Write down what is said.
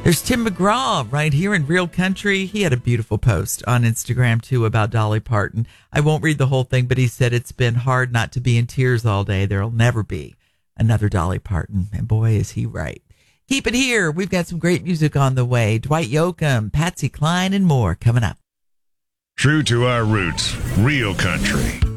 There's Tim McGraw right here in Real Country. He had a beautiful post on Instagram, too, about Dolly Parton. I won't read the whole thing, but he said it's been hard not to be in tears all day. There'll never be another Dolly Parton. And boy, is he right. Keep it here. We've got some great music on the way. Dwight Yoakam, Patsy Cline, and more coming up. True to our roots, Real Country.